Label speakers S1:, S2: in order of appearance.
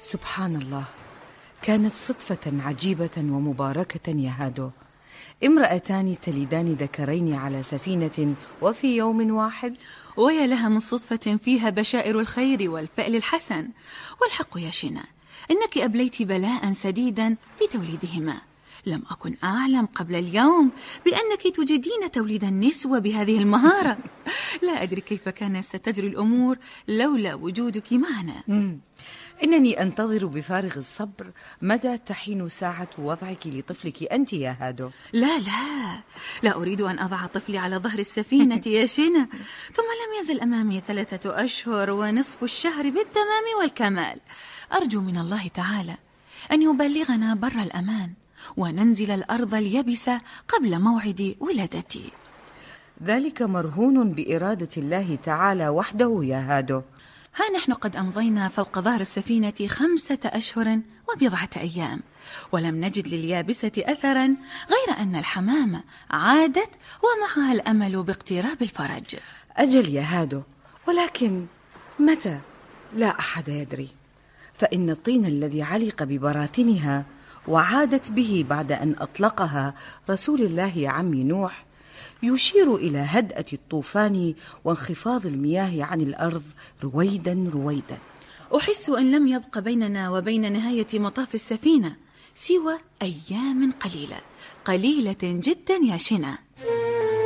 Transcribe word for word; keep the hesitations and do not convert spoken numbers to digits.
S1: سبحان الله، كانت صدفة عجيبة ومباركة يا هادو. امرأتان تلدان ذكرين على سفينة وفي يوم واحد.
S2: ويا لها من صدفة فيها بشائر الخير والفعل الحسن. والحق يا شنا، إنك أبليت بلاء سديدا في توليدهما. لم أكن أعلم قبل اليوم بأنك تجدين توليد النسوة بهذه المهارة. لا أدري كيف كانت ستجري الأمور لولا وجودك معنا.
S1: مم. إنني أنتظر بفارغ الصبر متى تحين ساعة وضعك لطفلك أنت يا هادو.
S2: لا لا لا أريد أن أضع طفلي على ظهر السفينة يا شنا. ثم لم يزل أمامي ثلاثة أشهر ونصف الشهر بالتمام والكمال. أرجو من الله تعالى أن يبلغنا بر الأمان وننزل الأرض اليبسة قبل موعد ولادتي.
S1: ذلك مرهون بإرادة الله تعالى وحده يا هادو.
S2: ها نحن قد أمضينا فوق ظهر السفينة خمسة أشهر وبضعة أيام، ولم نجد لليابسة أثرا غير أن الحمامة عادت ومعها الأمل باقتراب الفرج.
S1: أجل يا هادو، ولكن متى؟ لا أحد يدري، فإن الطين الذي علق ببراثنها وعادت به بعد أن أطلقها رسول الله يا عمي نوح يشير إلى هدأة الطوفان وانخفاض المياه عن الأرض رويدا رويدا.
S2: أحس أن لم يبق بيننا وبين نهاية مطاف السفينة سوى أيام قليلة قليلة جدا يا شنا.